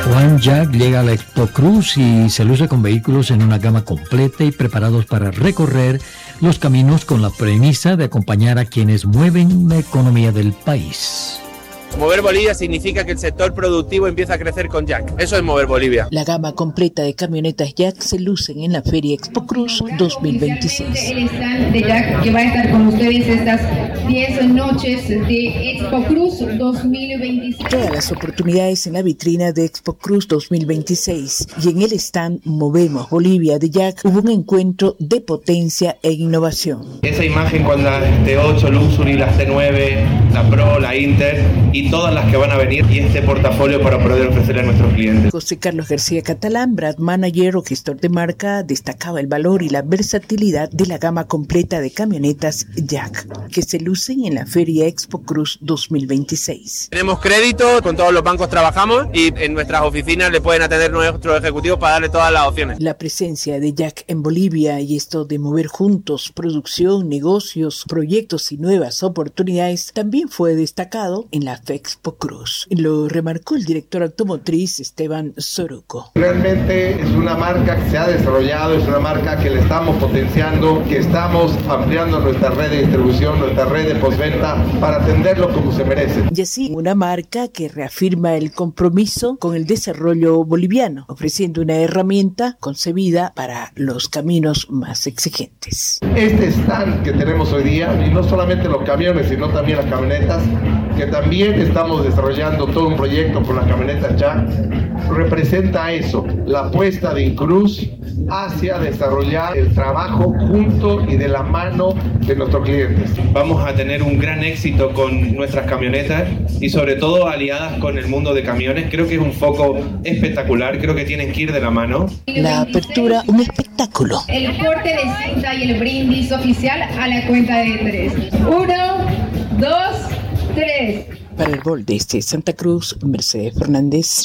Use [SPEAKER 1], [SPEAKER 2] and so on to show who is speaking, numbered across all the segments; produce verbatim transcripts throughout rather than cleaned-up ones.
[SPEAKER 1] Juan Jack llega a la Expo Cruz y se luce con vehículos en una gama completa y preparados para recorrer los caminos con la premisa de acompañar a quienes mueven la economía del país.
[SPEAKER 2] Mover Bolivia significa que el sector productivo empieza a crecer con Jack. Eso es mover Bolivia.
[SPEAKER 3] La gama completa de camionetas Jack se lucen en la Feria Expo Cruz dos mil veintiséis.
[SPEAKER 4] El stand de Jack que va a estar con ustedes estas diez noches de Expo Cruz dos mil veintiséis.
[SPEAKER 3] Todas las oportunidades en la vitrina de Expo Cruz dos mil veintiséis y en el stand Movemos Bolivia de Jack hubo un encuentro de potencia e innovación.
[SPEAKER 5] Esa imagen con la T ocho Luxury, la C nueve, la Pro, la Inter y todas las que van a venir y este portafolio para poder ofrecerle a nuestros clientes.
[SPEAKER 3] José Carlos García Catalán, brand manager o gestor de marca, destacaba el valor y la versatilidad de la gama completa de camionetas Jack, que se lucen en la Feria Expo Cruz dos mil veintiséis.
[SPEAKER 2] Tenemos crédito, con todos los bancos trabajamos y en nuestras oficinas le pueden atender nuestros ejecutivos para darle todas las opciones.
[SPEAKER 3] La presencia de Jack en Bolivia y esto de mover juntos producción, negocios, proyectos y nuevas oportunidades también fue destacado en la Expo Cruz. Lo remarcó el director automotriz Esteban Soroco.
[SPEAKER 6] Realmente es una marca que se ha desarrollado, es una marca que le estamos potenciando, que estamos ampliando nuestra red de distribución, nuestra red de postventa para atenderlo como se merece.
[SPEAKER 3] Y así, una marca que reafirma el compromiso con el desarrollo boliviano, ofreciendo una herramienta concebida para los caminos más exigentes.
[SPEAKER 6] Este stand que tenemos hoy día, y no solamente los camiones, sino también las camionetas, que también estamos desarrollando todo un proyecto con las camionetas Jack, representa eso, la apuesta de Incruz hacia desarrollar el trabajo junto y de la mano de nuestros clientes.
[SPEAKER 5] Vamos a tener un gran éxito con nuestras camionetas y sobre todo aliadas con el mundo de camiones. Creo que es un foco espectacular, creo que tienen que ir de la mano.
[SPEAKER 3] La apertura, un espectáculo.
[SPEAKER 4] El corte de cinta y el brindis oficial a la cuenta de tres. Uno, dos, tres.
[SPEAKER 3] Para el gol de este Santa Cruz, Mercedes Fernández.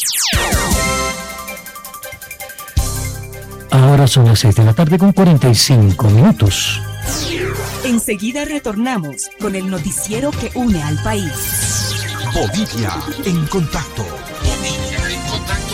[SPEAKER 1] Ahora son las seis de la tarde con cuarenta y cinco minutos.
[SPEAKER 7] Enseguida retornamos con el noticiero que une al país.
[SPEAKER 8] Bolivia en contacto. Bolivia en contacto.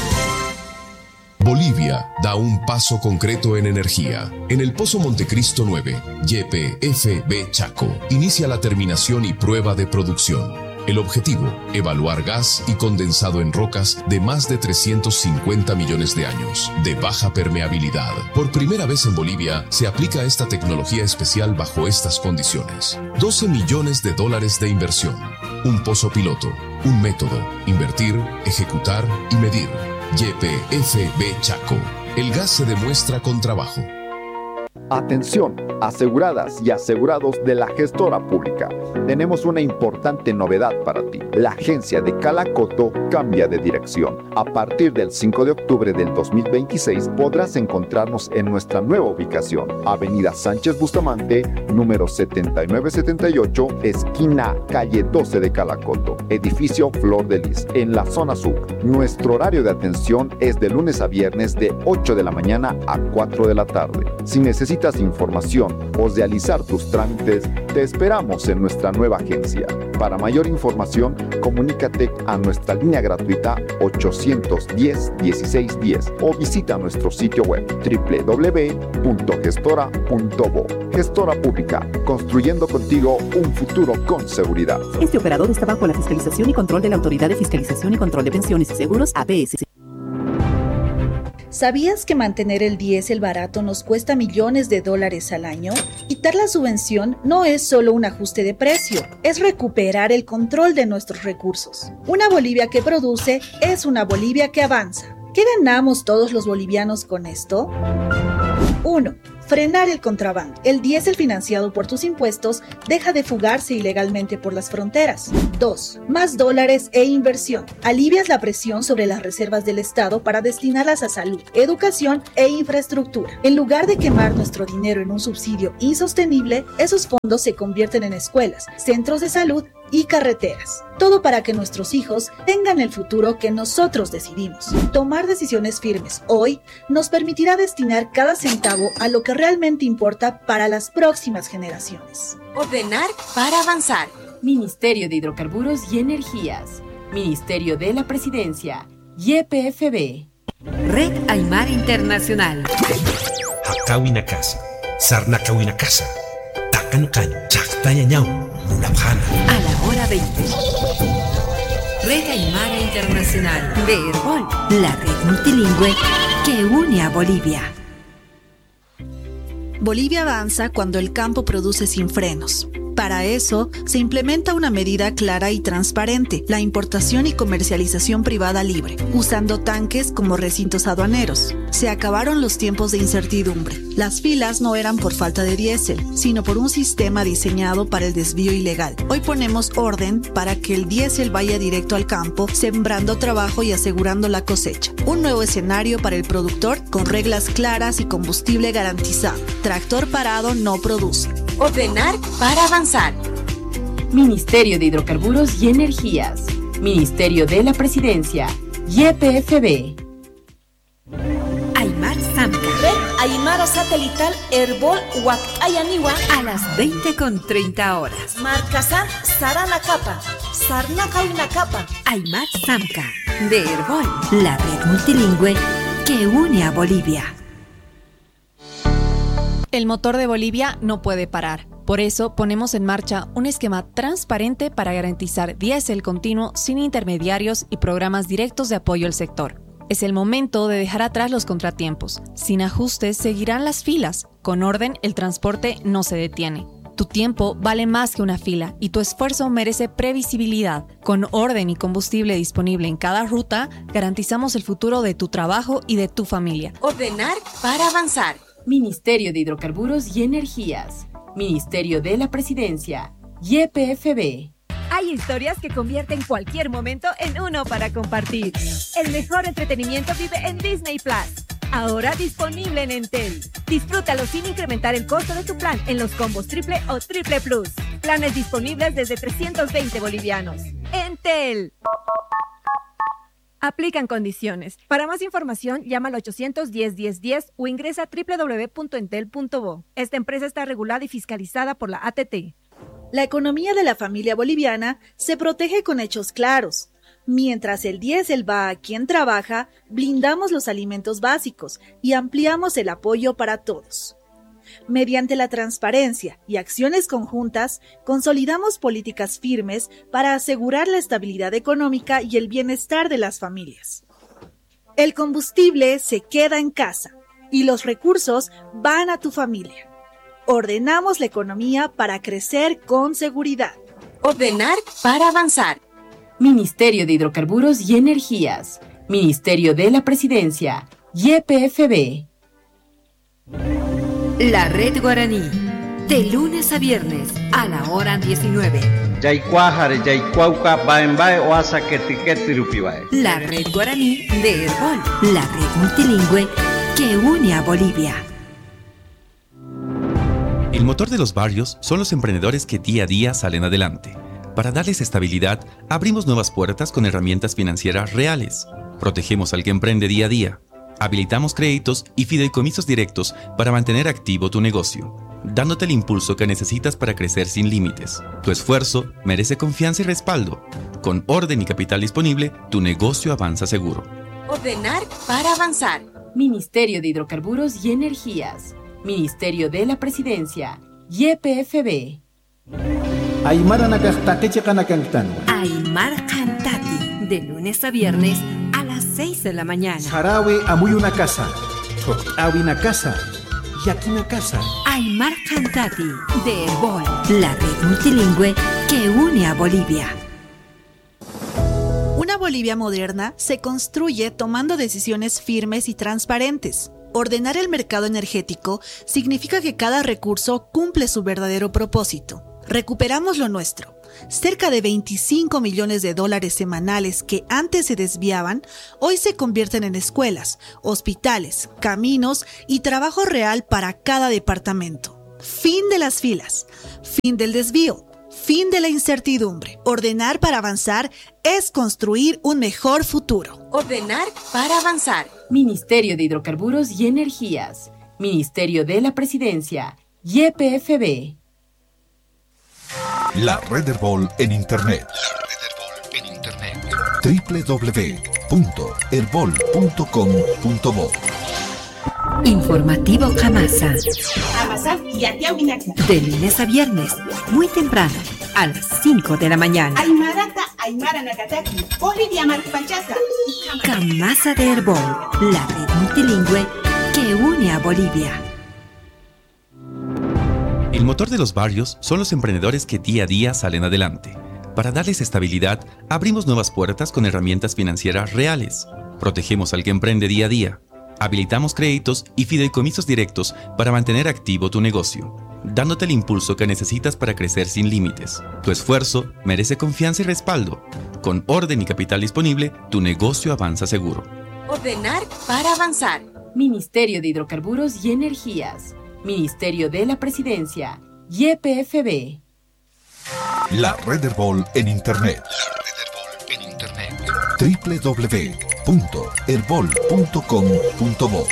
[SPEAKER 8] Bolivia da un paso concreto en energía. En el Pozo Montecristo nueve, Y P F B Chaco, inicia la terminación y prueba de producción. El objetivo, evaluar gas y condensado en rocas de más de trescientos cincuenta millones de años, de baja permeabilidad. Por primera vez en Bolivia se aplica esta tecnología especial bajo estas condiciones. doce millones de dólares de inversión. Un pozo piloto, un método, invertir, ejecutar y medir. Y P F B Chaco. El gas se demuestra con trabajo.
[SPEAKER 9] Atención, aseguradas y asegurados de la gestora pública. Tenemos una importante novedad para ti. La agencia de Calacoto cambia de dirección. A partir del cinco de octubre del dos mil veintiséis podrás encontrarnos en nuestra nueva ubicación. Avenida Sánchez Bustamante, número setenta y nueve setenta y ocho, esquina calle doce de Calacoto. Edificio Flor de Lis, en la zona sur. Nuestro horario de atención es de lunes a viernes de ocho de la mañana a cuatro de la tarde. Si necesitas información o realizar tus trámites, te esperamos en nuestra nueva agencia. Para mayor información, comunícate a nuestra línea gratuita ochocientos diez dieciséis diez o visita nuestro sitio web doble u doble u doble u punto gestora punto bo. Gestora Pública, construyendo contigo un futuro con seguridad.
[SPEAKER 7] Este operador está bajo la fiscalización y control de la Autoridad de Fiscalización y Control de Pensiones y Seguros, A P S.
[SPEAKER 10] ¿Sabías que mantener el diésel barato nos cuesta millones de dólares al año? Quitar la subvención no es solo un ajuste de precio, es recuperar el control de nuestros recursos. Una Bolivia que produce es una Bolivia que avanza. ¿Qué ganamos todos los bolivianos con esto? uno. Frenar el contrabando. El diésel financiado por tus impuestos deja de fugarse ilegalmente por las fronteras. dos. Más dólares e inversión. Alivias la presión sobre las reservas del Estado para destinarlas a salud, educación e infraestructura. En lugar de quemar nuestro dinero en un subsidio insostenible, esos fondos se convierten en escuelas, centros de salud y carreteras. Todo para que nuestros hijos tengan el futuro que nosotros decidimos. Tomar decisiones firmes hoy nos permitirá destinar cada centavo a lo que realmente importa para las próximas generaciones.
[SPEAKER 11] Ordenar para avanzar. Ministerio de Hidrocarburos y Energías. Ministerio de la Presidencia. Y P F B.
[SPEAKER 12] Red Aymara Internacional.
[SPEAKER 13] Hakawina casa, Sarnakawina casa, Takankan, Chaktayañao, Munabjana.
[SPEAKER 12] A la hora veinte. Red Aymara Internacional de Herbol, la red multilingüe que une a Bolivia.
[SPEAKER 10] Bolivia avanza cuando el campo produce sin frenos. Para eso, se implementa una medida clara y transparente, la importación y comercialización privada libre, usando tanques como recintos aduaneros. Se acabaron los tiempos de incertidumbre. Las filas no eran por falta de diésel, sino por un sistema diseñado para el desvío ilegal. Hoy ponemos orden para que el diésel vaya directo al campo, sembrando trabajo y asegurando la cosecha. Un nuevo escenario para el productor con reglas claras y combustible garantizado. Tractor parado no produce.
[SPEAKER 11] Ordenar para avanzar. Ministerio de Hidrocarburos y Energías. Ministerio de la Presidencia. Y P F B.
[SPEAKER 12] Aymar Samca.
[SPEAKER 14] Red Aymara Satelital Herbol Huac Ayaniwa.
[SPEAKER 12] A las veinte con treinta horas.
[SPEAKER 14] Marcasan Sarana Capa. Sarnacauna Capa.
[SPEAKER 12] Aymar Samca. De Herbol, la red multilingüe que une a Bolivia.
[SPEAKER 15] El motor de Bolivia no puede parar. Por eso ponemos en marcha un esquema transparente para garantizar diésel continuo sin intermediarios y programas directos de apoyo al sector. Es el momento de dejar atrás los contratiempos. Sin ajustes seguirán las filas. Con orden, el transporte no se detiene. Tu tiempo vale más que una fila y tu esfuerzo merece previsibilidad. Con orden y combustible disponible en cada ruta, garantizamos el futuro de tu trabajo y de tu familia.
[SPEAKER 11] Ordenar para avanzar. Ministerio de Hidrocarburos y Energías. Ministerio de la Presidencia. Y P F B.
[SPEAKER 16] Hay historias que convierten cualquier momento en uno para compartir. El mejor entretenimiento vive en Disney Plus. Ahora disponible en Entel. Disfrútalo sin incrementar el costo de tu plan en los combos triple o triple plus. Planes disponibles desde trescientos veinte bolivianos. Entel. Aplican condiciones. Para más información, llama al ochocientos diez, diez diez o ingresa a doble u doble u doble u punto entel punto bo. Esta empresa está regulada y fiscalizada por la A T T.
[SPEAKER 10] La economía de la familia boliviana se protege con hechos claros. Mientras el diésel va a quien trabaja, blindamos los alimentos básicos y ampliamos el apoyo para todos. Mediante la transparencia y acciones conjuntas, consolidamos políticas firmes para asegurar la estabilidad económica y el bienestar de las familias. El combustible se queda en casa y los recursos van a tu familia. Ordenamos la economía para crecer con seguridad.
[SPEAKER 11] Ordenar para avanzar. Ministerio de Hidrocarburos y Energías. Ministerio de la Presidencia. Y P F B.
[SPEAKER 12] La Red Guaraní, de lunes a viernes a la hora diecinueve. La Red Guaraní de Herbol, la red multilingüe que une a Bolivia.
[SPEAKER 17] El motor de los barrios son los emprendedores que día a día salen adelante. Para darles estabilidad, abrimos nuevas puertas con herramientas financieras reales. Protegemos al que emprende día a día. Habilitamos créditos y fideicomisos directos para mantener activo tu negocio, dándote el impulso que necesitas para crecer sin límites. Tu esfuerzo merece confianza y respaldo. Con orden y capital disponible, tu negocio avanza seguro.
[SPEAKER 11] Ordenar para avanzar. Ministerio de Hidrocarburos y Energías. Ministerio de la Presidencia. Y P F B.
[SPEAKER 18] Aymara Nakastati Kanakantano.
[SPEAKER 12] Aymar Cantati, de lunes a viernes a las seis de la mañana.
[SPEAKER 18] Sarawe Amuy una casa. Chotawi una casa. Yaki una casa.
[SPEAKER 12] Aymar Cantati, de Herbol, la red multilingüe que une a Bolivia.
[SPEAKER 10] Una Bolivia moderna se construye tomando decisiones firmes y transparentes. Ordenar el mercado energético significa que cada recurso cumple su verdadero propósito. Recuperamos lo nuestro. Cerca de veinticinco millones de dólares semanales que antes se desviaban, hoy se convierten en escuelas, hospitales, caminos y trabajo real para cada departamento. Fin de las filas, fin del desvío, fin de la incertidumbre. Ordenar para avanzar es construir un mejor futuro.
[SPEAKER 11] Ordenar para avanzar. Ministerio de Hidrocarburos y Energías. Ministerio de la Presidencia. Y P F B.
[SPEAKER 8] La Red Herbol en Internet. La Red Herbol en Internet. doble u doble u doble u
[SPEAKER 19] punto herbol punto com punto bo.
[SPEAKER 12] Informativo Jamasa.
[SPEAKER 14] Jamasa Yatiawinaka.
[SPEAKER 12] De lunes a viernes, muy temprano, a las cinco de la mañana.
[SPEAKER 14] Aymarata Aymara Nakataki. Bolivia Marpachata.
[SPEAKER 12] Jamasa de Herbol, la red multilingüe que une a Bolivia.
[SPEAKER 17] El motor de los barrios son los emprendedores que día a día salen adelante. Para darles estabilidad, abrimos nuevas puertas con herramientas financieras reales. Protegemos al que emprende día a día. Habilitamos créditos y fideicomisos directos para mantener activo tu negocio, dándote el impulso que necesitas para crecer sin límites. Tu esfuerzo merece confianza y respaldo. Con orden y capital disponible, tu negocio avanza seguro.
[SPEAKER 11] Ordenar para avanzar. Ministerio de Hidrocarburos y Energías. Ministerio de la Presidencia. Y P F B.
[SPEAKER 19] La Red Herbol en Internet. La Red Herbol en Internet. doble u doble u doble u punto herbol punto com punto bo.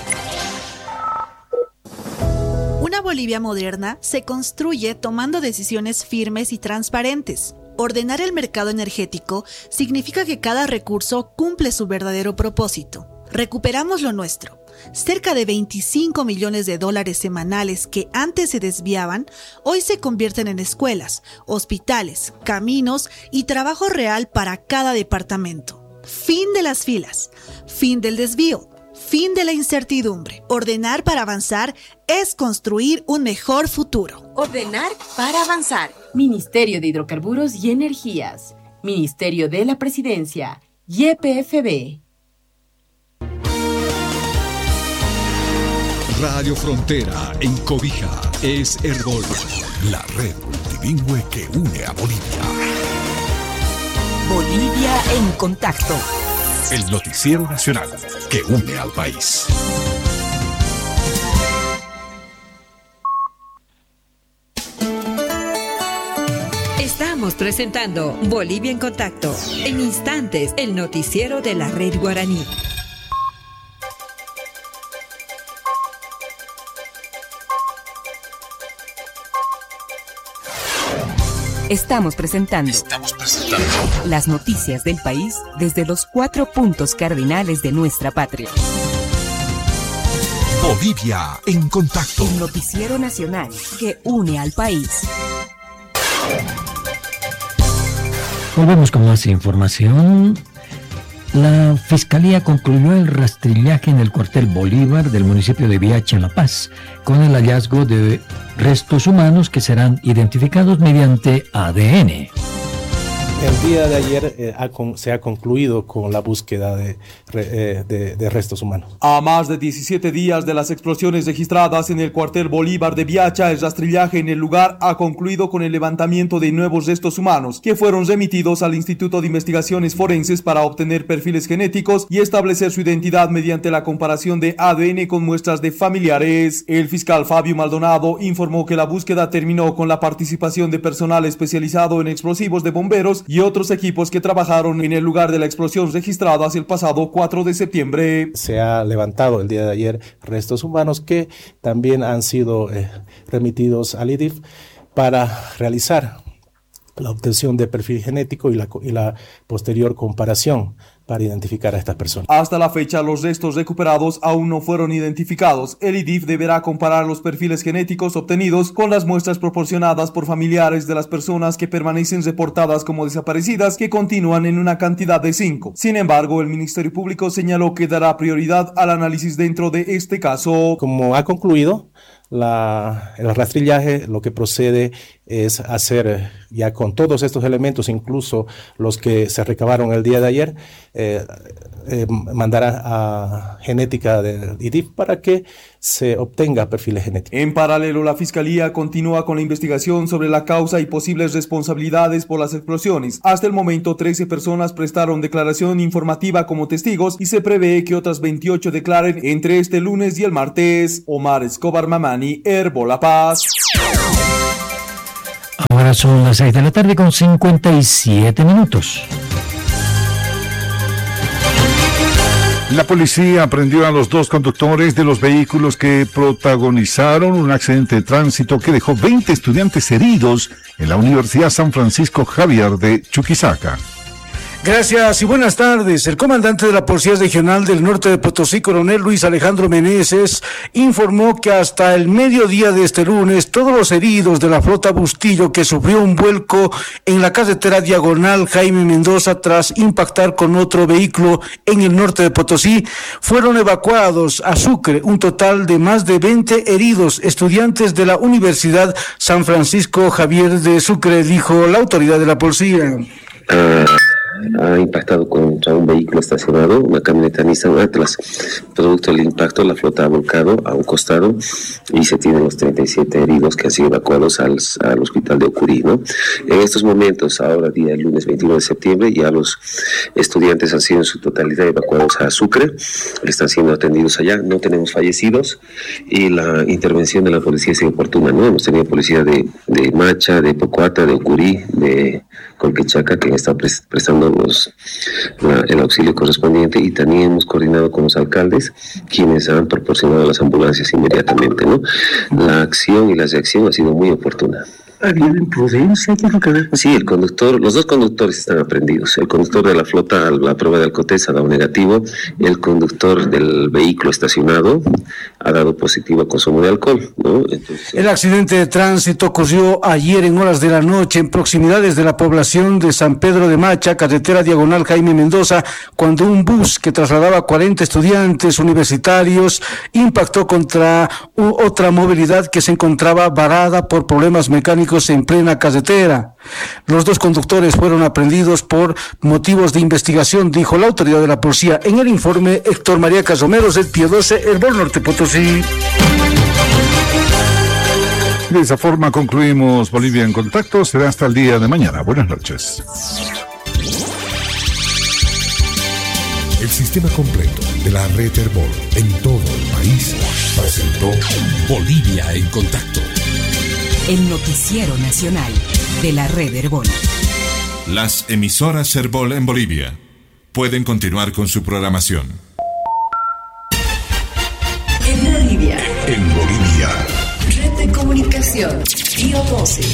[SPEAKER 10] Una Bolivia moderna se construye tomando decisiones firmes y transparentes. Ordenar el mercado energético significa que cada recurso cumple su verdadero propósito. Recuperamos lo nuestro. Cerca de veinticinco millones de dólares semanales que antes se desviaban, hoy se convierten en escuelas, hospitales, caminos y trabajo real para cada departamento. Fin de las filas, fin del desvío, fin de la incertidumbre. Ordenar para avanzar es construir un mejor futuro.
[SPEAKER 11] Ordenar para avanzar. Ministerio de Hidrocarburos y Energías. Ministerio de la Presidencia. Y P F B.
[SPEAKER 19] Radio Frontera en Cobija es Herbol, la red multilingüe que une a Bolivia.
[SPEAKER 12] Bolivia en contacto.
[SPEAKER 19] El noticiero nacional que une al país.
[SPEAKER 12] Estamos presentando Bolivia en contacto. En instantes, el noticiero de la red guaraní.
[SPEAKER 11] Estamos presentando,
[SPEAKER 19] Estamos presentando
[SPEAKER 11] las noticias del país desde los cuatro puntos cardinales de nuestra patria.
[SPEAKER 19] Bolivia en contacto.
[SPEAKER 11] El noticiero nacional que une al país.
[SPEAKER 1] Volvemos con más información. La Fiscalía concluyó el rastrillaje en el cuartel Bolívar del municipio de Viacha, en La Paz, con el hallazgo de restos humanos que serán identificados mediante A D N.
[SPEAKER 20] El día de ayer eh, ha con, se ha concluido con la búsqueda de, eh, de, de restos humanos.
[SPEAKER 21] A más de diecisiete días de las explosiones registradas en el cuartel Bolívar de Viacha, el rastrillaje en el lugar ha concluido con el levantamiento de nuevos restos humanos que fueron remitidos al Instituto de Investigaciones Forenses para obtener perfiles genéticos y establecer su identidad mediante la comparación de A D N con muestras de familiares. El fiscal Fabio Maldonado informó que la búsqueda terminó con la participación de personal especializado en explosivos de bomberos y otros equipos que trabajaron en el lugar de la explosión registrada el pasado cuatro de septiembre.
[SPEAKER 20] Se ha levantado el día de ayer restos humanos que también han sido eh, remitidos al I D I F para realizar la obtención de perfil genético y la, y la posterior comparación para identificar a estas personas.
[SPEAKER 21] Hasta la fecha, los restos recuperados aún no fueron identificados. El I D I F deberá comparar los perfiles genéticos obtenidos con las muestras proporcionadas por familiares de las personas que permanecen reportadas como desaparecidas, que continúan en una cantidad de cinco. Sin embargo, el Ministerio Público señaló que dará prioridad al análisis dentro de este caso.
[SPEAKER 20] Como ha concluido La, el rastrillaje, lo que procede es hacer ya con todos estos elementos, incluso los que se recabaron el día de ayer, eh, eh, mandar a genética del I D I F para que se obtenga perfiles genéticos.
[SPEAKER 21] En paralelo, la Fiscalía continúa con la investigación sobre la causa y posibles responsabilidades por las explosiones. Hasta el momento, trece personas prestaron declaración informativa como testigos y se prevé que otras veintiocho declaren entre este lunes y el martes. Omar Escobar Mamani, Herbol, La Paz.
[SPEAKER 1] Ahora son las seis de la tarde con cincuenta y siete minutos.
[SPEAKER 22] La policía aprendió a los dos conductores de los vehículos que protagonizaron un accidente de tránsito que dejó veinte estudiantes heridos en la Universidad San Francisco Javier de Chuquisaca.
[SPEAKER 2] Gracias y buenas tardes. El comandante de la Policía Regional del Norte de Potosí, coronel Luis Alejandro Meneses, informó que hasta el mediodía de este lunes, todos los heridos de la flota Bustillo que sufrió un vuelco en la carretera diagonal Jaime Mendoza tras impactar con otro vehículo en el norte de Potosí, fueron evacuados a Sucre. Un total de más de veinte heridos, estudiantes de la Universidad San Francisco Javier de Sucre, dijo la autoridad de la policía.
[SPEAKER 6] Uh... ha impactado contra un vehículo estacionado, una camioneta Nissan Atlas. Producto del impacto, la flota ha volcado a un costado y se tienen los treinta y siete heridos que han sido evacuados al, al hospital de Ocurí, ¿no? En estos momentos, ahora día lunes veintiuno de septiembre, ya los estudiantes han sido en su totalidad evacuados a Sucre, están siendo atendidos allá, no tenemos fallecidos y la intervención de la policía es oportuna, ¿no? Hemos tenido policía de, de Macha, de Pocuata, de Ocurí, de Colquechaca, que está prestando los, la, el auxilio correspondiente, y también hemos coordinado con los alcaldes, quienes han proporcionado las ambulancias inmediatamente, ¿no? La acción y la reacción ha sido muy oportuna.
[SPEAKER 23] ¿Ha habido imprudencia? ¿Qué es lo que ve?
[SPEAKER 6] Sí, el conductor, los dos conductores están aprendidos. El conductor de la flota, la prueba de alcoholes ha dado negativo. El conductor del vehículo estacionado ha dado positivo a consumo de alcohol, ¿no? Entonces,
[SPEAKER 2] el accidente de tránsito ocurrió ayer en horas de la noche en proximidades de la población de San Pedro de Macha, carretera diagonal Jaime Mendoza, cuando un bus que trasladaba cuarenta estudiantes universitarios impactó contra otra movilidad que se encontraba varada por problemas mecánicos en plena carretera. Los dos conductores fueron aprendidos por motivos de investigación, dijo la autoridad de la policía. En el informe, Héctor María Casomeros, del Pío doce, Herbol Norte Potosí.
[SPEAKER 22] De esa forma concluimos Bolivia en Contacto. Será hasta el día de mañana. Buenas noches.
[SPEAKER 19] El sistema completo de la red Herbol en todo el país presentó Bolivia en Contacto,
[SPEAKER 7] el noticiero nacional de la red Herbol.
[SPEAKER 24] Las emisoras Herbol en Bolivia pueden continuar con su programación.
[SPEAKER 12] En Bolivia.
[SPEAKER 19] En Bolivia.
[SPEAKER 12] Red de comunicación. Pío doce.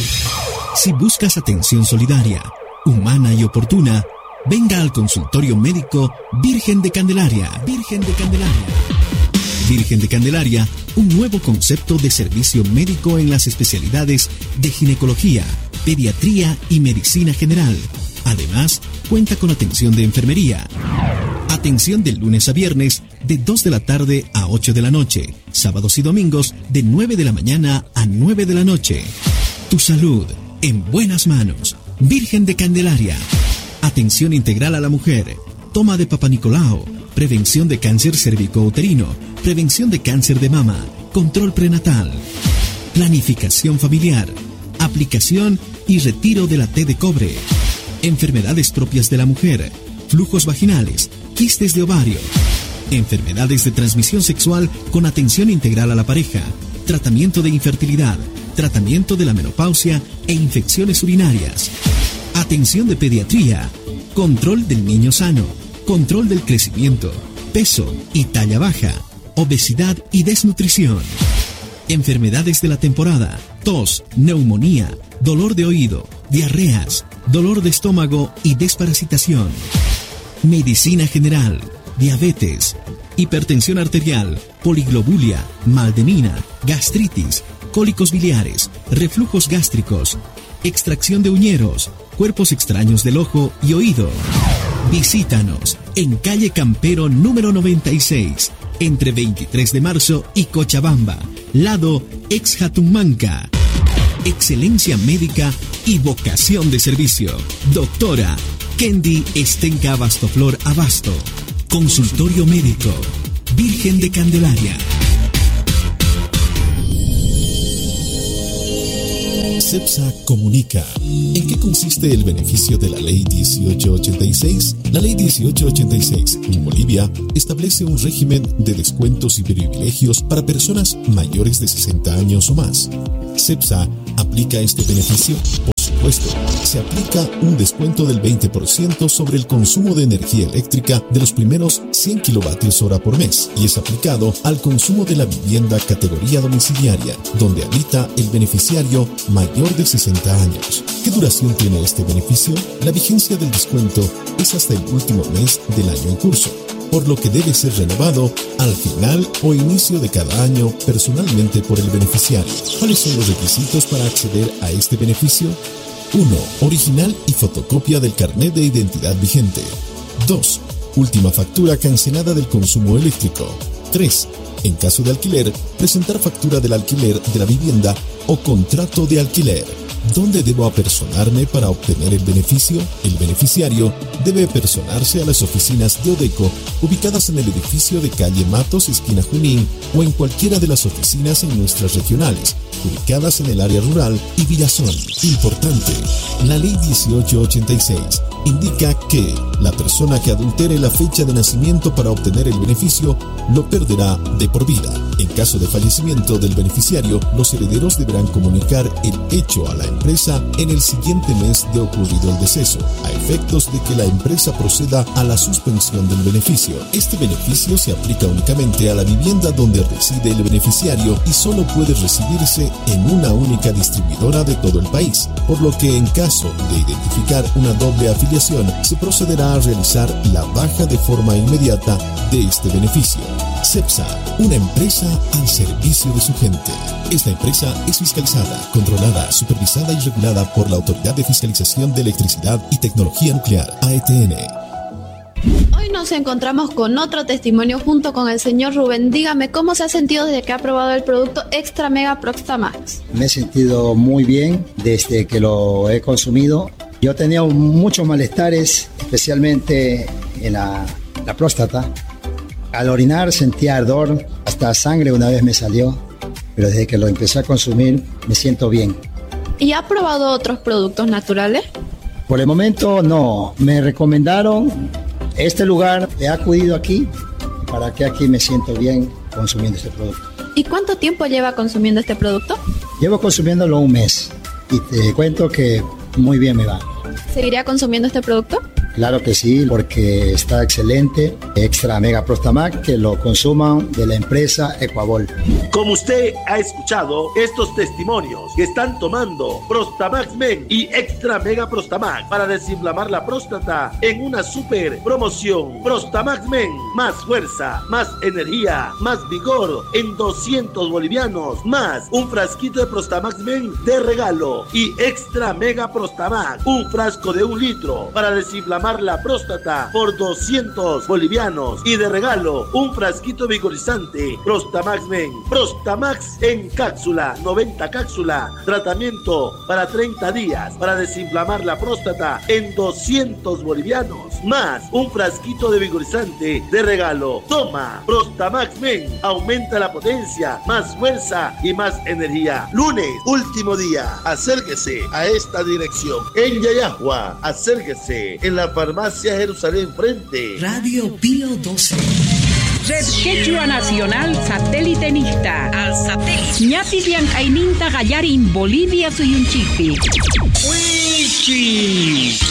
[SPEAKER 25] Si buscas atención solidaria, humana y oportuna, venga al consultorio médico Virgen de Candelaria. Virgen de Candelaria. Virgen de Candelaria, un nuevo concepto de servicio médico en las especialidades de ginecología, pediatría y medicina general. Además, cuenta con atención de enfermería. Atención de lunes a viernes de dos de la tarde a ocho de la noche, sábados y domingos de nueve de la mañana a nueve de la noche. Tu salud en buenas manos. Virgen de Candelaria. Atención integral a la mujer, toma de Papa Nicolau, prevención de cáncer cervicouterino, prevención de cáncer de mama, control prenatal, planificación familiar, aplicación y retiro de la T de cobre, enfermedades propias de la mujer, flujos vaginales, quistes de ovario, enfermedades de transmisión sexual con atención integral a la pareja, tratamiento de infertilidad, tratamiento de la menopausia e infecciones urinarias, atención de pediatría, control del niño sano, control del crecimiento, peso y talla baja, obesidad y desnutrición, enfermedades de la temporada, tos, neumonía, dolor de oído, diarreas, dolor de estómago y desparasitación, medicina general, diabetes, hipertensión arterial, poliglobulia, mal de mina, gastritis, cólicos biliares, reflujos gástricos, extracción de uñeros, cuerpos extraños del ojo y oído. Visítanos en calle Campero número noventa y seis, entre veintitrés de marzo y Cochabamba, lado ex Jatumanca. Excelencia médica y vocación de servicio. Doctora Kendi Estenca Abastoflor Abasto. Consultorio médico Virgen de Candelaria. CEPSA comunica. ¿En qué consiste el beneficio de la Ley dieciocho ochenta y seis? La Ley dieciocho ochenta y seis en Bolivia establece un régimen de descuentos y privilegios para personas mayores de sesenta años o más. CEPSA aplica este beneficio por su supuesto, se aplica un descuento del veinte por ciento sobre el consumo de energía eléctrica de los primeros cien kilovatios hora por mes y es aplicado al consumo de la vivienda categoría domiciliaria, donde habita el beneficiario mayor de sesenta años. ¿Qué duración tiene este beneficio? La vigencia del descuento es hasta el último mes del año en curso, por lo que debe ser renovado al final o inicio de cada año personalmente por el beneficiario. ¿Cuáles son los requisitos para acceder a este beneficio? uno. Original y fotocopia del carnet de identidad vigente. dos. Última factura cancelada del consumo eléctrico. tres. En caso de alquiler, presentar factura del alquiler de la vivienda o contrato de alquiler. ¿Dónde debo apersonarme para obtener el beneficio? El beneficiario debe apersonarse a las oficinas de Odeco ubicadas en el edificio de calle Matos, esquina Junín, o en cualquiera de las oficinas en nuestras regionales, ubicadas en el área rural y Villazón. Importante, la ley dieciocho ochenta y seis indica que la persona que adultere la fecha de nacimiento para obtener el beneficio lo perderá de por vida. En caso de fallecimiento del beneficiario, los herederos deberán comunicar el hecho a la empresa en el siguiente mes de ocurrido el deceso, a efectos de que la empresa proceda a la suspensión del beneficio. Este beneficio se aplica únicamente a la vivienda donde reside el beneficiario y solo puede recibirse en una única distribuidora de todo el país, por lo que en caso de identificar una doble afiliación, se procederá a realizar la baja de forma inmediata de este beneficio. CEPSA, una empresa al servicio de su gente. Esta empresa es fiscalizada, controlada, supervisada y regulada por la Autoridad de Fiscalización de Electricidad y Tecnología Nuclear, A E T N.
[SPEAKER 3] Hoy nos encontramos con otro testimonio junto con el señor Rubén. Dígame, ¿cómo se ha sentido desde que ha probado el producto Extra Mega Prostamax?
[SPEAKER 4] Me he sentido muy bien desde que lo he consumido. Yo tenía muchos malestares, especialmente en la, la próstata. Al orinar sentía ardor, hasta sangre una vez me salió, pero desde que lo empecé a consumir me siento bien.
[SPEAKER 3] ¿Y ha probado otros productos naturales?
[SPEAKER 4] Por el momento no, me recomendaron este lugar, he acudido aquí, para que aquí me siento bien consumiendo este producto.
[SPEAKER 3] ¿Y cuánto tiempo lleva consumiendo este producto?
[SPEAKER 4] Llevo consumiéndolo un mes y te cuento que muy bien me va.
[SPEAKER 3] ¿Seguiría consumiendo este producto?
[SPEAKER 4] Claro que sí, porque está excelente. Extra Mega Prostamax, que lo consuman de la empresa Ecuabol.
[SPEAKER 5] Como usted ha escuchado, estos testimonios que están tomando Prostamax Men y Extra Mega Prostamax para desinflamar la próstata en una super promoción. Prostamax Men, más fuerza, más energía, más vigor en doscientos bolivianos, más un frasquito de Prostamax Men de regalo y Extra Mega Prostamax, un frasco de un litro para desinflamar la próstata por doscientos bolivianos y de regalo un frasquito vigorizante Prostamax Men. Prostamax en cápsula, noventa cápsulas, tratamiento para treinta días para desinflamar la próstata en doscientos bolivianos, más un frasquito de vigorizante de regalo. Toma Prostamax Men, aumenta la potencia, más fuerza y más energía. Lunes, último día, acérquese a esta dirección en Yayahua, acérquese en la farmacia Jerusalén Frente.
[SPEAKER 12] Radio Pío doce.
[SPEAKER 9] Red Quechua Nacional Satélitenista.
[SPEAKER 12] Al satélite.
[SPEAKER 9] Ñapidian Aininta Gallarin Bolivia Suyunchipi.
[SPEAKER 12] Wichi.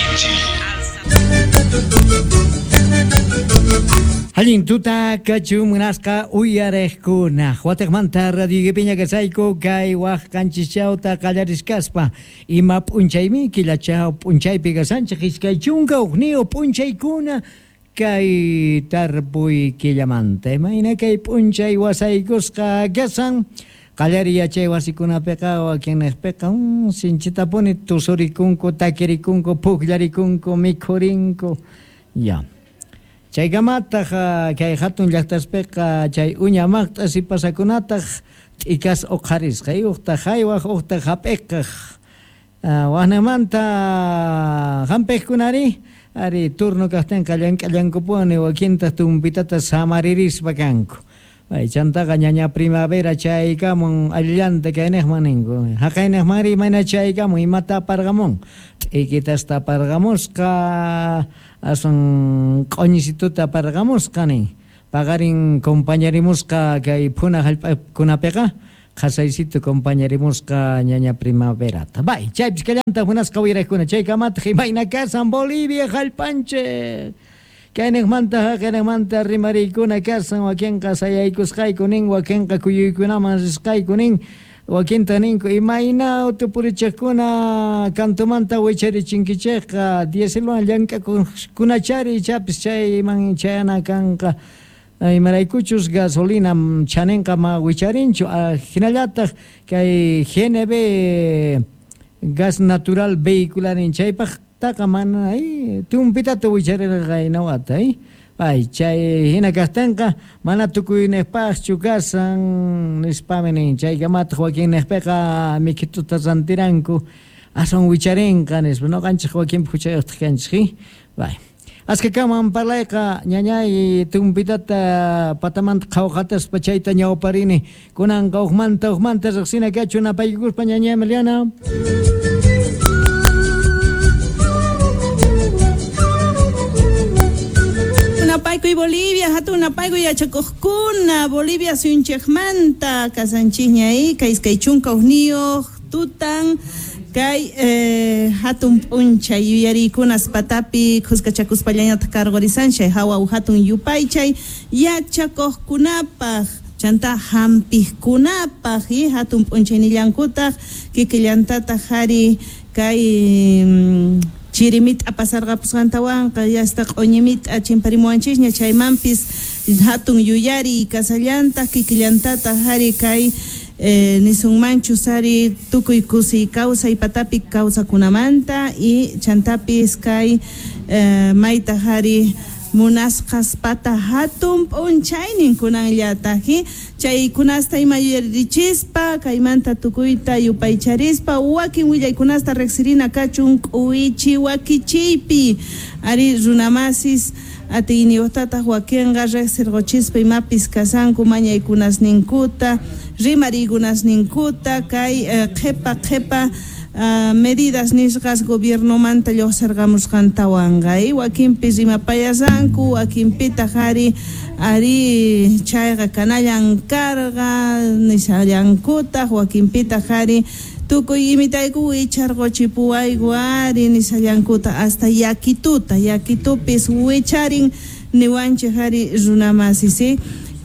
[SPEAKER 13] Halin tuta kachu munaska uyarejkuna Huatekmanta radio Gepiña Gasayko Kai Waj Kanchichauta Kallariskaspa Ima Punchaymi Kilachao Punchaypi Gasancha Hiskaychunga Ugnio Punchaykuna Kai Tarpuy Killamanta Imaina Kai Punchay Wasaykuska Gasan Kallari Yachay Wasikuna Pekao quienes pecan Sinchita pone Tusurikunko Takirikunko Puklarikunko Mikurinko Ya Chay gamataq kay hatun llaqtaspika chay uñamaqta sipasakunataq t'ikas uqharisqa uqta haywaq uqta hap'iqaq wahnamanta hampiqkunari ari turno kaqtinqa llank'allankupuni wakinta tumpitata samaririspa kanku ay chantaqa ñaña primavera chaykamun allanta kaynaqman ninku haqaynaqmari mana chaykamun imata aparqamun t'ikitas taparqamusqa ason q'uñisituta aparqamusqani pagarin compañerimusqa kay phuna hallp'akunapiqa Jasaisito compañerimos ka ñaña primaverata. Bay, chaypis kallanta buenas kawiraykuna chay kamata himayna kasan Bolivia hallpanche. Kainek manta kainek manta rimarikuna kasan wakinka sayaykusqayku nin wakinka kuyuykunaman risqayku nin wakinta ninku imayna utupurichakuna kantumanta wicharichinkichisqa dieselwan llankakunachari chapis chayman chayana kanqa imaraykuchus gasolina chanenqa ma wicharinchu hinallataq kay G N B gas natural vehicular chaypaq taqa mana ay tumpitata wicharirqaynawata ay ay chay hina kastanqa mana tukuyniypaqchu kasan nispami nin chaykamata Joaquinniqpiqa mikituta rantiranku aswan wicharinqa nispa noqanchik Joaquinpi huchayuqta kanchik bay aska kaman parlayqa ñañay tumpitata patamanta qhawqataspa chayta ñawparini kunanqa uqmanta uqmanta riqsina kachuna paykuspa ñañay Emiliana.
[SPEAKER 8] Payku Bolivia, hatuna payku yachakuqkuna Bolivia suyunchikmanta kasanchikña ahí kay chunka uqniyuq tutan kay eh, hatun p'unchay yuyarikunas patapi qusqachakuspallañata kargorisanshay hawa hatun yupaychay yachakuqkunapaq chanta hampiqkunapaq y hatun p'unchaynillankutaj kikillantataq hari kay um, chirimit apasarqapusqantawanqa yasta q'uñimit chimparimuwanchisña chaymanpis hatun yuyari kasallanta kikillantata hari kay eh, nisunmanchu sari tukuy kusi kawsay patapi kawsakunamanta y chantapis kay eh, mayta hari munasqas pata hatun p'unchaynin kunanllataji chay kunasta ima yuyarichispa kaymanta tukuyta yupaycharispa wakin willaykunasta reqsirina kachun k'uwichi wakichiypi ari runamasis atiyniyuqtataq wakinqa reqsirquchispa imapis kasanku mañaykunasninkuta rimariykunasninkuta kay eh, qhepa qhepa Uh, medidas nisqas gobierno manta lluqsirqamusqantawanqa y wakinpis rimapayasanku wakinpita hari ari chayqa kanallan karqa nisallankutaq wakinpita hari tukuy imitayku wicharquchipuwayku ari nisallankuta hasta yakituta yakitupis wicharin niwanchik hari runamasisi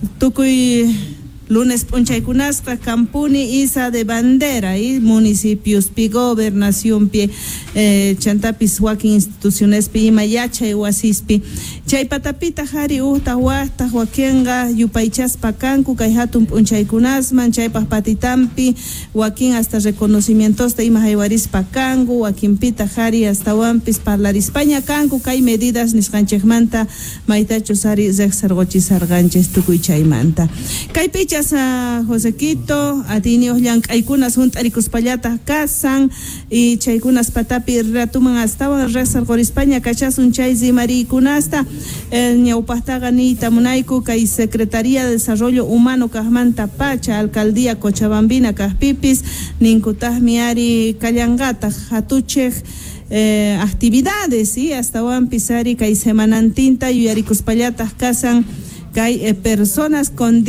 [SPEAKER 8] tukuy lunes p'unchaykunasqa Campuni Isa de Bandera y municipios pi gobernación pi eh, chantapis wakin instituciones pi ima yachay wasispi chay patapita hari uhtaq waqtaq wakinqa yupaychaspa kanku kay hatun p'unchaykunasman chaypaq patitampi wakin hasta reconocimientosta ima haywarispa kanku wakinpita hari hasta wampis parlarispaña kanku kay medidas nisqanchikmanta maytachus hari reqsirquchisarqanchis tukuy chaymanta kay picha a Josequito, atinios llank'aykunas junt'arikuspallata kasan y chaykunas patapi ratuman astawan reqsirqurispaña kachasun chay zimariykunasta eh, ñawpaqtaqa niyta munayku kay Secretaría de Desarrollo Humano kaqmanta pacha Alcaldía Cochabambina kaqpipis ninkutajmi ari kallanqataq hatuchej eh, actividades ¿sí? Hasta wampis ari kay semanantinta yuyarikuspallataq kasan kay eh, personas con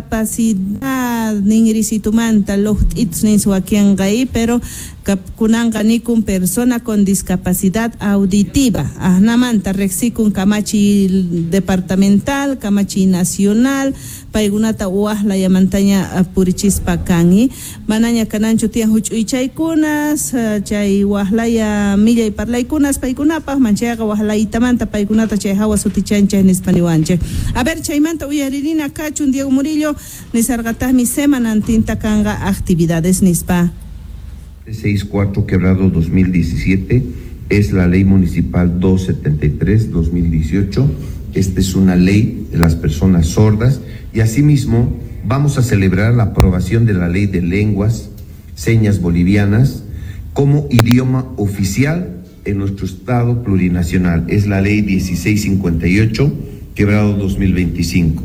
[SPEAKER 8] discapacidad ningrisitumanta los its nin suakiangay pero kunanga ni kun persona con discapacidad auditiva ahnamanta rexikun kamachi departamental kamachi nacional paygunata uahla yamantaña purichispa kangi manaña kananchu tiyan huch'uychaykunas chay wahlaya millay parlaykunas paykunapaq manchayaqa wahlaytamanta paykunata chay hawa sutichanchaj nispaniwanchej a ver chaymanta uyaririna kachun Diego Murillo nisarqatajmi semanantinta kanga actividades nispa
[SPEAKER 14] sesenta y cuatro quebrado dos mil diecisiete es la ley municipal doscientos setenta y tres dos mil dieciocho. Esta es una ley de las personas sordas y asimismo vamos a celebrar la aprobación de la ley de lenguas, señas bolivianas como idioma oficial en nuestro estado plurinacional. Es la ley dieciséis cincuenta y ocho quebrado dos mil veinticinco.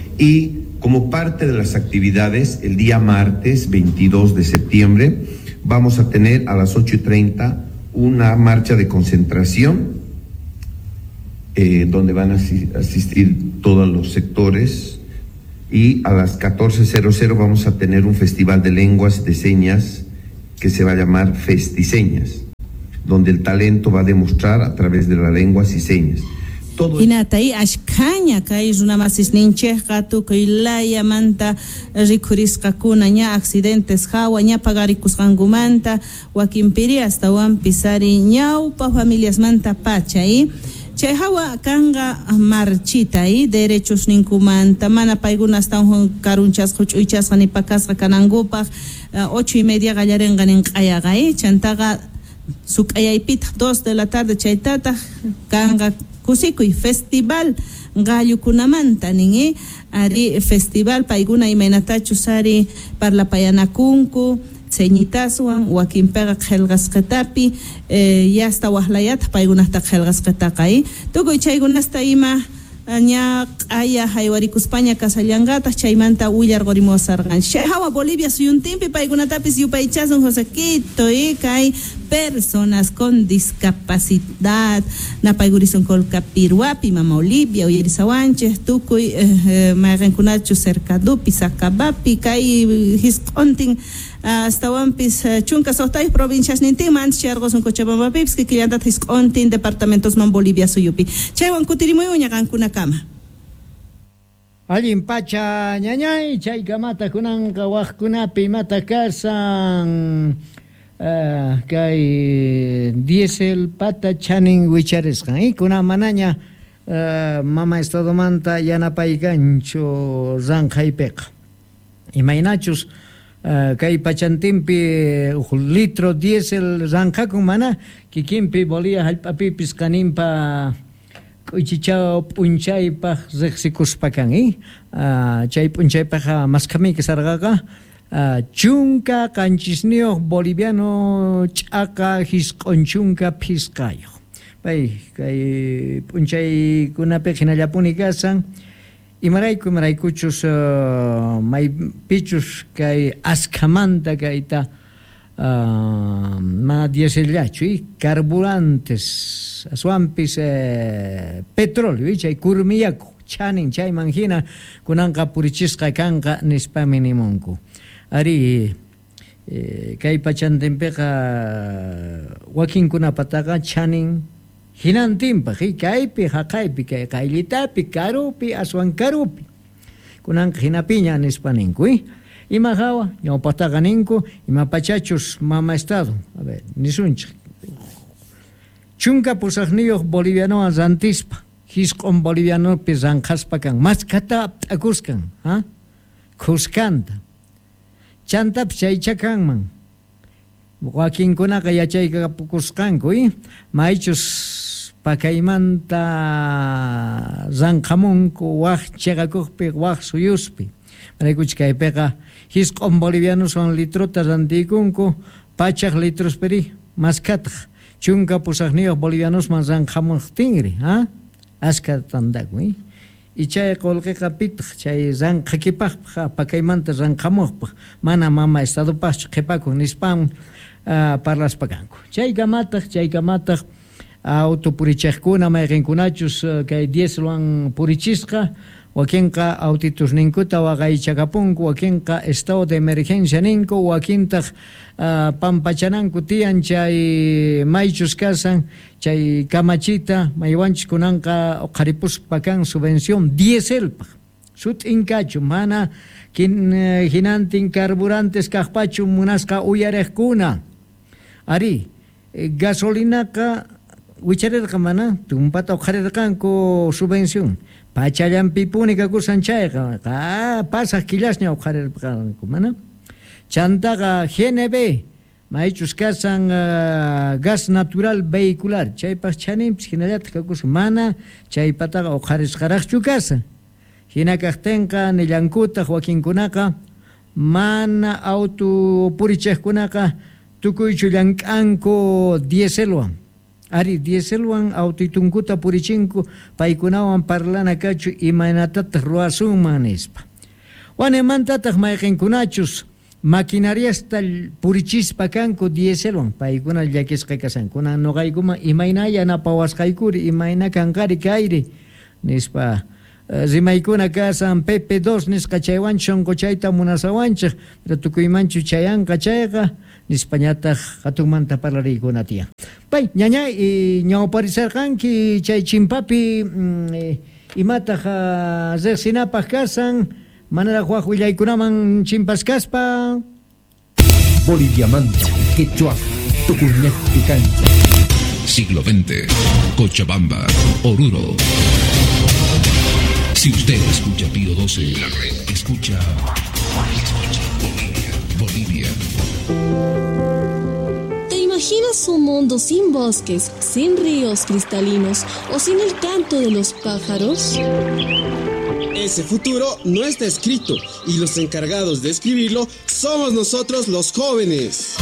[SPEAKER 14] Y como parte de las actividades, el día martes veintidós de septiembre vamos a tener a las ocho y treinta una marcha de concentración eh, donde van a asistir todos los sectores Y a las catorce horas vamos a tener un festival de lenguas de señas que se va a llamar Festiseñas, donde el talento va a demostrar a través de las lenguas y señas. Todo
[SPEAKER 8] Inatay ashkaña kay runamasis ninchejqa tukuy layamanta rikurisqakuna ña accidentes hawa ña pagarikusqankumanta wakinpiri astawan pisari ñawpa familiasmanta pachay chay hawa kanga marchita y derechos ninkumanta mana payguna astawan karunchasqa ch'uychasqa ni pakasqa kanankupak ocho y media gallarenqa ninq'ayaqa y chantaqa suk'ayaypita dos de la tarde chaytata kanga kusikuy festival gallukunamanta ningi ari festival payguna imaynatachu sari parlapayanakunku señitaswan wakinpega qhelqasqatapi eh, yasta wahlayata paygunasta qhelqasqataqay tukuy chaygunasta ima ña q'aya haywarikuspaña kasallanqata chaymanta willarqurimusarqan chay hawa Bolivia suyuntinpi paykunatapis yupaychasun José Quito y kay personas con discapacidad napaygurisun kolkapiruapi mama Olivia uyarisawanchej tukuy eh, mayqinkunachu cercadupi Sacabapi kay hisq'untin astawanpis chunka sohtay provincias nintinman chargosun Cochabambapipis kikillantata hisq'untin departamentosman Bolivia suyupi chaywan kutirimuyuña qankuna kama
[SPEAKER 13] allin pacha ñañay chaykamata kunanqa waqkunapi imata kasan uh, kay diesel pata chanin wicharisqan y kuna manaña uh, mama estadomanta yanapaykanchu ranqaypiqa imaynachus Uh, kay pachantimpi uh, litro diesel ranqakun mana kikinpi Bolivia hallp'apipis qaninpa k'uychichaw p'unchaypaq riqsikuspakan y uh, chay p'unchaypaqa maskamiki sarqaqa uh, chunka qanchisniyuq boliviano ch'aqa hisq'unchunka phisqayuq pay kay p'unchaykunapi hinallapuni kasan imarayku imaraykuchus uh, maypichus kay askamanta kayta uh, mana diesellachu y carburantes aswampis eh, petróleo y chay kurmiyaku chanin chay manhina kunanqa purichisqa kanqa nispami nimunku ari eh, kay pachantinpiqa wakinkunapataqa chanin hinantinpaq y kaypi haqaypi kay qayllitapi karupi aswan karupi kunanqa hinapiña nispa ninku y ima hawa ñawpataqa ninku ima pachachus mama estado a ver nisunchik chunka pusaqniyuq bolivianowan rantispa hisq'un bolivianopi ranqaspa kan maskata t'akuskan ha kuskanta chantapis chaycha kanman wakinkunaqa yachaykapukusqanku y maychus pakaymanta ranqamunku waq chiqakuqpi waq suyuspi maraykuchus kaypiqa hisq'un bolivianos son litrota rantikunku pachaq litrospiri maskataq chunka pusaqniyuq bolivianosman ranqamuqtinri ha askata tantaku y y chay qullqiqa pitaq chay ranqakipaqqa pakaymanta ranqamuqpaq mana mama estadopaqchu qhipakuq nispan uh, parlaspakanku chaykamataq chaykamataq autopurichiqkuna mayqinkunachus uh, kay dieselwan purichisqa wakinqa autitus ninkuta waqaychakapunku wakinqa estado de emergencia ninku wakintaq uh, pampachananku tiyan chay maychus kasan chay kamachita maywanchis kunanqa qharipuspa kan subvención dieselpaq sut'inkachu mana kin uh, hinantin carburantes kaqpachu munasqa uyariqkuna ari eh, gasolinaqa wicharirqa mana tumpata uqharirqanku subvención pachallanpipuni kakursan chayqa qa pasaq killasña uqharirqanku mana chantaqa G N B maychus kasan uh, gas natural vehicular chaypaq chaninpis hinallata kakursan mana chaypataqa uqharisqaraqchu kasa hina kaqtinqa nillankutaq wakinkunaqa mana auto purichiqkunaqa tukuychu llank'anku dieselwan ari dieselwan autitunkuta purichinku paykunawan parlana kachu imaynatataq ruwasunman nispa wanemantataq mayqinkunachus maquinariasta purichispa kanku dieselwan paykuna llakisqa kasan kunan nuqaykuma imayna yanapawasqaykuri imayna kanqari kayri nispa Rimaykuna kasan Pepe dos nisqa chaywanchon cochayta munasawanchik, pero tukuymanchu chayan kachayqa nispañataq hatunmanta parlariykuna tiyan. Pay, ñañay, y ñawparisarqanki chay chimpapi mm, eh, imataq uh, riqsinapaq kasan, manaraq waq willaykunaman chimpas kaspa.
[SPEAKER 10] Boliviamanta, Quechua, Tucuñac Cancha.
[SPEAKER 25] Siglo veinte, Cochabamba, Oruro. Si usted escucha Pío doce, la red escucha, escucha Bolivia. Bolivia.
[SPEAKER 15] ¿Te imaginas un mundo sin bosques, sin ríos cristalinos o sin el canto de los pájaros?
[SPEAKER 16] Ese futuro no está escrito y los encargados de escribirlo somos nosotros los jóvenes.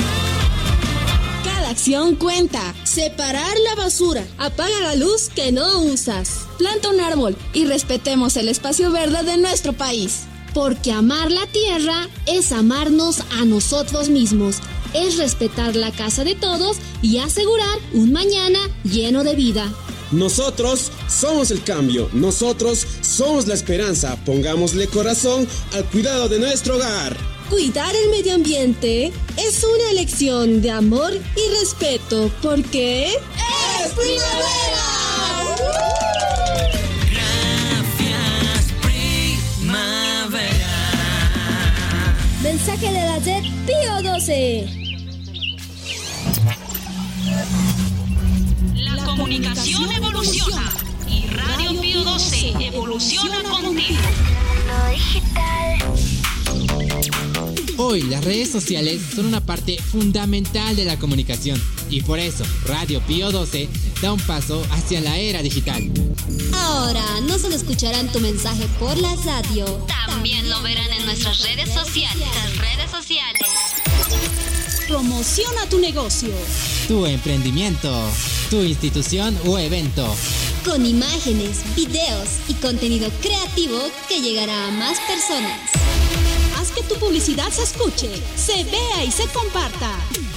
[SPEAKER 15] Cada acción cuenta. Separar la basura. Apaga la luz que no usas. Planta un árbol y respetemos el espacio verde de nuestro país.
[SPEAKER 17] Porque amar la tierra es amarnos a nosotros mismos. Es respetar la casa de todos y asegurar un mañana lleno de vida.
[SPEAKER 16] Nosotros somos el cambio, nosotros somos la esperanza. Pongámosle corazón al cuidado de nuestro hogar.
[SPEAKER 15] Cuidar el medio ambiente es una elección de amor y respeto, porque ¡es primavera!
[SPEAKER 18] Gracias, primavera.
[SPEAKER 17] Mensaje de la red Pío doce.
[SPEAKER 18] La comunicación evoluciona y Radio Pío doce evoluciona contigo.
[SPEAKER 26] Hoy las redes sociales son una parte fundamental de la comunicación y por eso Radio Pío doce da un paso hacia la era digital.
[SPEAKER 17] Ahora no solo escucharán tu mensaje por la radio,
[SPEAKER 18] también lo verán en nuestras redes sociales. Las redes sociales.
[SPEAKER 15] Promociona tu negocio,
[SPEAKER 26] tu emprendimiento, tu institución o evento.
[SPEAKER 17] Con imágenes, videos y contenido creativo que llegará a más personas.
[SPEAKER 15] Haz que tu publicidad se escuche, se vea y se comparta.